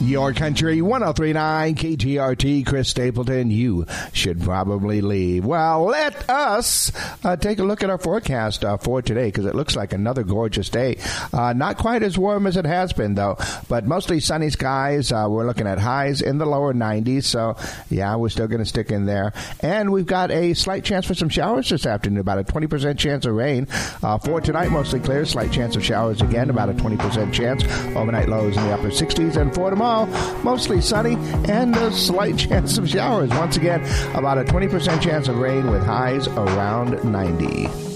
Your Country 103.9 KTRT. Chris Stapleton, you should probably leave. Well, let us take a look at our forecast for today, because it looks like another gorgeous day. Not quite as warm as it has been, though, but mostly sunny skies. We're looking at highs in the lower 90s, so yeah, we're still going to stick in there. And we've got a slight chance for some showers this afternoon, about a 20% chance of rain. For tonight, mostly clear, slight chance of showers again, about a 20% chance. Overnight lows in the upper 60s. And for tomorrow, mostly sunny and a slight chance of showers. Once again, about a 20% chance of rain with highs around 90.